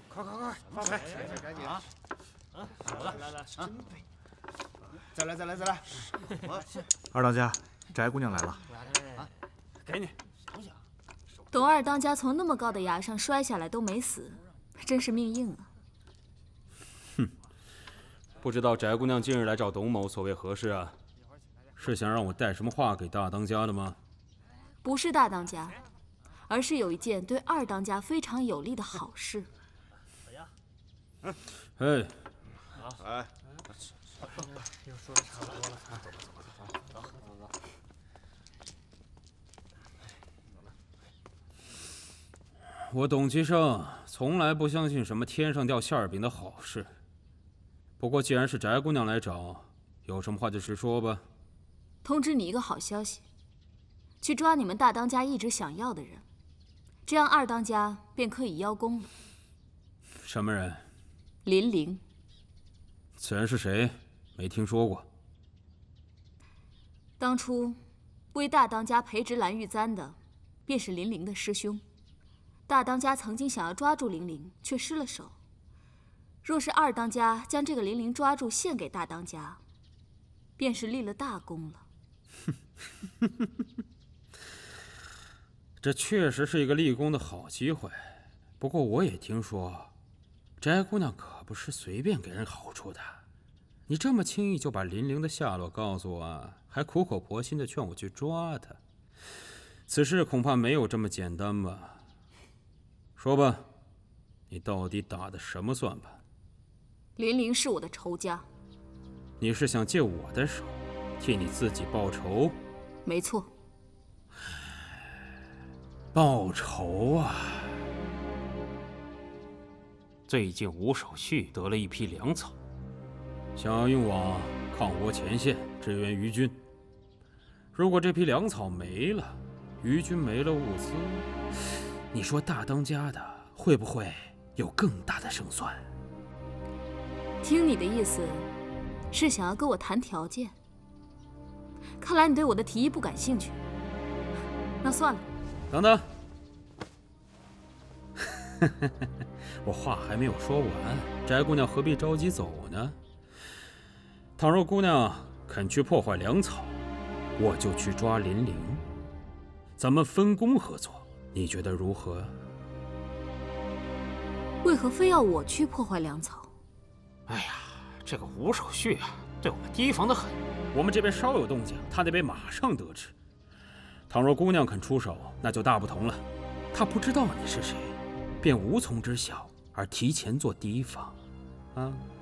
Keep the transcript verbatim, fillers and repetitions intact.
快快快，发牌！赶紧啊！啊，好了，来来啊！再来再来再来！ 二当家，翟姑娘来了。 啊，给你。 董二当家从那么高的崖上摔下来都没死，真是命硬啊！ 哼，不知道翟姑娘近日来找董某所谓何事啊？是想让我带什么话给大当家的吗？ 不是大当家，而是有一件对二当家非常有利的好事。 嗯，哎， 好，哎，又说的差不多了，走吧走吧走吧，走走走。 我董其生从来不相信什么天上掉馅儿饼的好事。不过既然是翟姑娘来找，有什么话就直说吧。 通知你一个好消息，去抓你们大当家一直想要的人，这样二当家便可以邀功了。 什么人？ 林玲。 此人是谁？没听说过。 当初为大当家培植蓝玉簪的，便是林玲的师兄。大当家曾经想要抓住林玲，却失了手。若是二当家将这个林玲抓住，献给大当家，便是立了大功了。 这确实是一个立功的好机会。不过我也听说，翟姑娘可不是随便给人好处的。你这么轻易就把林玲的下落告诉我，还苦口婆心的劝我去抓她，此事恐怕没有这么简单吧？说吧，你到底打的什么算盘？ 林玲是我的仇家。 你是想借我的手，替你自己报仇？ 没错。 报仇啊！最近吴守旭得了一批粮草，想要运往抗倭前线支援余军。如果这批粮草没了，余军没了物资，你说大当家的会不会有更大的胜算？ 听你的意思，是想要跟我谈条件。看来你对我的提议不感兴趣。那算了。 等等，我话还没有说完，翟姑娘何必着急走呢？倘若姑娘肯去破坏粮草，我就去抓林玲，咱们分工合作，你觉得如何？ 为何非要我去破坏粮草？ 哎呀，这个吴守旭啊，对我们提防得很。我们这边稍有动静，他那边马上得知。倘若姑娘肯出手，那就大不同了。他不知道你是谁，便无从知晓，而提前做提防，啊。